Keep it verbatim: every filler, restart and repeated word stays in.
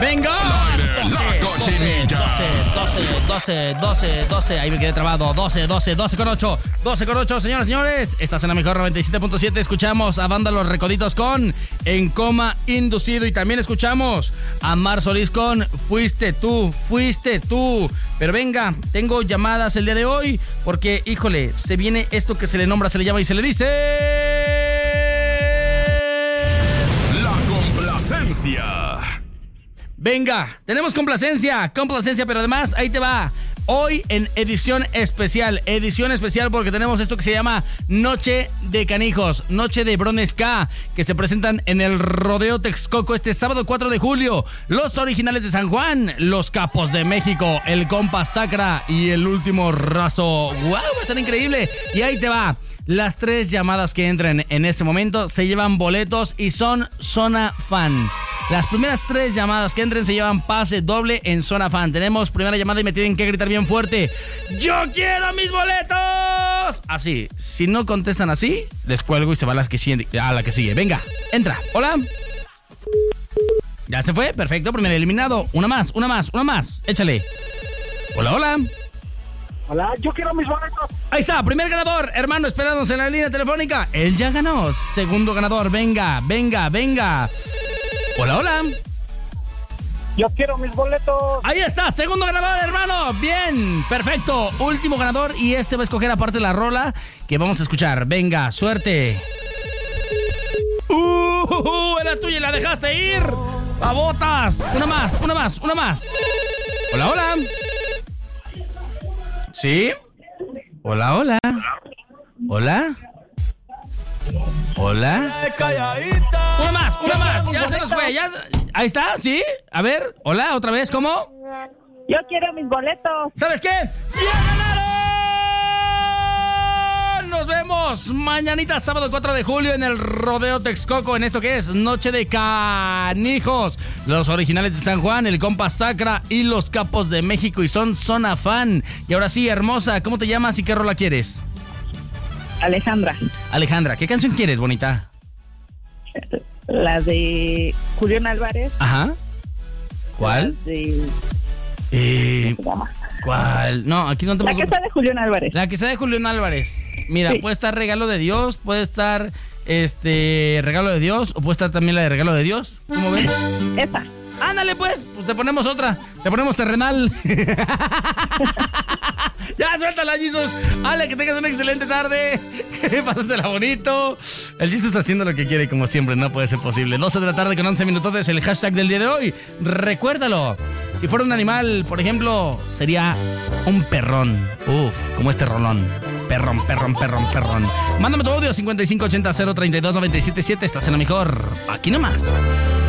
¡Venga! La cochinita. doce, doce, doce, doce. Ahí me quedé trabado. doce, doce, doce con ocho. doce con ocho, señoras y señores. Estás en la mejor noventa y siete punto siete. Escuchamos a Banda Los Recoditos con En Coma Inducido. Y también escuchamos a Mar Solís con Fuiste tú, fuiste tú. Pero venga, tengo llamadas el día de hoy porque, híjole, se viene esto que se le nombra, se le llama y se le dice... La complacencia. Venga, tenemos complacencia, complacencia, pero además, ahí te va. Hoy en edición especial, edición especial porque tenemos esto que se llama Noche de Canijos, Noche de Brones K, que se presentan en el Rodeo Texcoco este sábado cuatro de julio. Los Originales de San Juan, Los Capos de México, el Compa Sacra y el Último Raso. ¡Wow! Va a estar increíble. Y ahí te va. Las tres llamadas que entren en este momento se llevan boletos y son Zona Fan. Las primeras tres llamadas que entren se llevan pase doble en Zona Fan. Tenemos primera llamada y me tienen que gritar bien fuerte: ¡Yo quiero mis boletos! Así, si no contestan así, les cuelgo y se va a la que sigue. A la que sigue. Venga, entra. Hola. ¿Ya se fue? Perfecto, primer eliminado. Una más, una más, una más. Échale. Hola, hola. Hola, yo quiero mis boletos. Ahí está, primer ganador, hermano, esperándonos en la línea telefónica. Él ya ganó. Segundo ganador, venga, venga, venga. Hola, hola. Yo quiero mis boletos. Ahí está, segundo ganador, hermano. Bien, perfecto. Último ganador y este va a escoger aparte la rola que vamos a escuchar. Venga, suerte. Uh, era tuya y la dejaste ir. ¡Babotas! Una más, una más, una más. Hola, hola. ¿Sí? Hola, hola. Hola. Hola. Una más, una más. Ya se nos fue. Ya... Ahí está, ¿sí? A ver, hola, otra vez, ¿cómo? Yo quiero mis boletos. ¿Sabes qué? ¡Ya ganaron! Nos vemos mañanita, sábado cuatro de julio, en el Rodeo Texcoco, en esto que es Noche de Canijos. Los Originales de San Juan, el Compa Sacra y los Capos de México. Y son Zona Fan. Y ahora sí, hermosa, ¿cómo te llamas y qué rola quieres? Alejandra. Alejandra, ¿qué canción quieres, bonita? La de Julián Álvarez. Ajá. ¿Cuál? La de... Eh, ¿Cómo se llama? ¿Cuál? No, aquí no te La preocupes. que está de Julián Álvarez. La que sea de Julián Álvarez. Mira, Sí. puede estar Regalo de Dios, puede estar este Regalo de Dios, o puede estar también la de Regalo de Dios. ¿Cómo ves? Esa. Ándale, pues, pues te ponemos otra. Te ponemos Terrenal. Ya, suéltala, Jesus. Ale, que tengas una excelente tarde. Pásatela bonito. El Jesus haciendo lo que quiere, como siempre, no puede ser posible. doce de la tarde con once minutos es el hashtag del día de hoy. Recuérdalo. Si fuera un animal, por ejemplo, sería un perrón. Uf, como este rolón. Perrón, perrón, perrón, perrón. Mándame tu audio cincuenta y cinco ochenta cero treinta y dos noventa y siete siete. Estás en la mejor. Aquí nomás.